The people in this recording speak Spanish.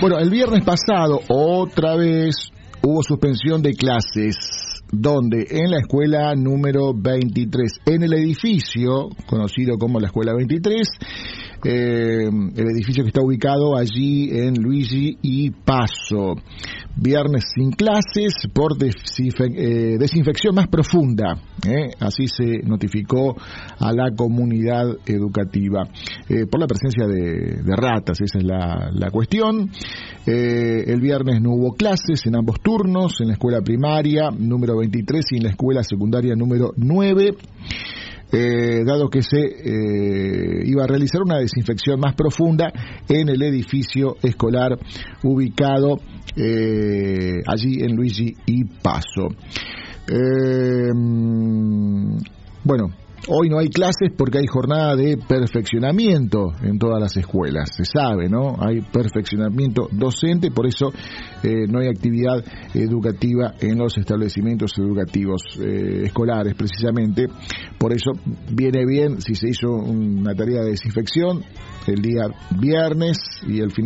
Bueno, el viernes pasado otra vez hubo suspensión de clases. ¿Dónde? En la escuela número 23, en el edificio conocido como la escuela 23, el edificio que está ubicado allí en Luigi y Paso. Viernes sin clases por desinfección más profunda, así se notificó a la comunidad educativa, por la presencia de ratas, esa es la cuestión. El viernes no hubo clases en ambos turnos, en la escuela primaria número 23 y en la escuela secundaria número 9. Dado que se iba a realizar una desinfección más profunda en el edificio escolar ubicado allí en Luigi y Paso. Bueno, hoy no hay clases porque hay jornada de perfeccionamiento en todas las escuelas, se sabe, ¿no? Hay perfeccionamiento docente, por eso no hay actividad educativa en los establecimientos educativos escolares, precisamente. Por eso viene bien si se hizo una tarea de desinfección el día viernes y el fin